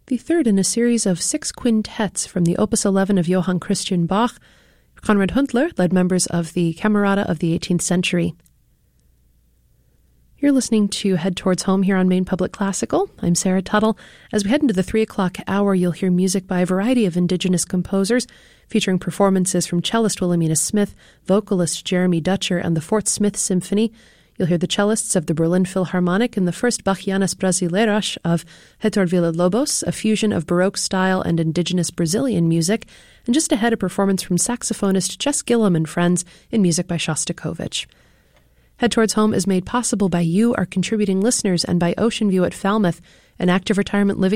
the third in a series of 6 quintets from the Opus 11 of Johann Christian Bach. Konrad Huntler led members of the Camerata of the 18th century. You're listening to Head Towards Home here on Maine Public Classical. I'm Sarah Tuttle. As we head into the 3 o'clock hour, you'll hear music by a variety of Indigenous composers, featuring performances from cellist Wilhelmina Smith, vocalist Jeremy Dutcher, and the Fort Smith Symphony. You'll hear the cellists of the Berlin Philharmonic and the first Bachianas Brasileiras of Héctor Villa-Lobos, a fusion of Baroque style and indigenous Brazilian music, and just ahead a performance from saxophonist Jess Gillum and friends in music by Shostakovich. Head Towards Home is made possible by you, our contributing listeners, and by Ocean View at Falmouth, an active retirement living